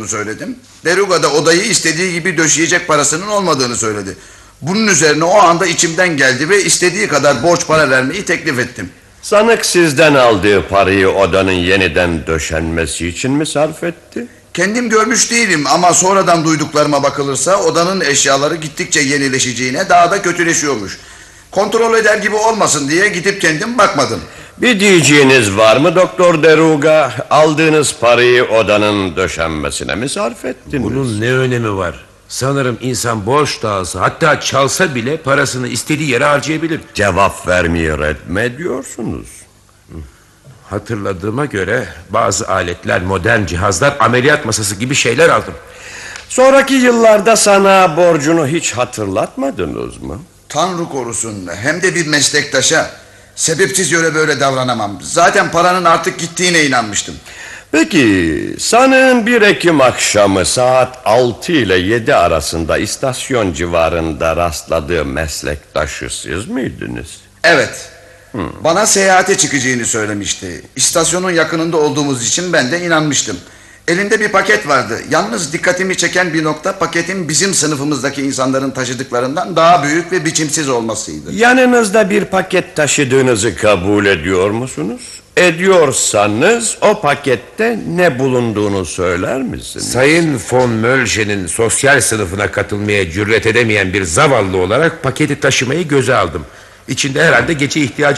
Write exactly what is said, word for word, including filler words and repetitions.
olduğunu söyledim. Deruga da odayı istediği gibi döşeyecek parasının olmadığını söyledi. Bunun üzerine o anda içimden geldi ve istediği kadar borç para vermeyi teklif ettim. Sanık sizden aldığı parayı odanın yeniden döşenmesi için mi sarf etti? Kendim görmüş değilim ama sonradan duyduklarıma bakılırsa odanın eşyaları gittikçe yenileşeceğine, daha da kötüleşiyormuş. Kontrol eder gibi olmasın diye gidip kendim bakmadım. Bir diyeceğiniz var mı Doktor Deruga? Aldığınız parayı odanın döşenmesine mi sarf ettiniz? Bunun ne önemi var? Sanırım insan borç da alsa, hatta çalsa bile parasını istediği yere harcayabilir. Cevap vermeyi reddediyorsunuz. Hatırladığıma göre bazı aletler, modern cihazlar, ameliyat masası gibi şeyler aldım. Sonraki yıllarda sana borcunu hiç hatırlatmadınız mı? Tanrı korusun, hem de bir meslektaşa. Sebepsiz yere böyle davranamam. Zaten paranın artık gittiğine inanmıştım. Peki sanığın bir Ekim akşamı saat altı ile yedi arasında istasyon civarında rastladığı meslektaşı siz miydiniz? Evet. Hmm. Bana seyahate çıkacağını söylemişti. İstasyonun yakınında olduğumuz için ben de inanmıştım. Elinde bir paket vardı. Yalnız dikkatimi çeken bir nokta, paketin bizim sınıfımızdaki insanların taşıdıklarından daha büyük ve biçimsiz olmasıydı. Yanınızda bir paket taşıdığınızı kabul ediyor musunuz? Ediyorsanız o pakette ne bulunduğunu söyler misiniz? Sayın von Mölche'nin sosyal sınıfına katılmaya cüret edemeyen bir zavallı olarak paketi taşımayı göze aldım. İçinde herhalde gece ihtiyacı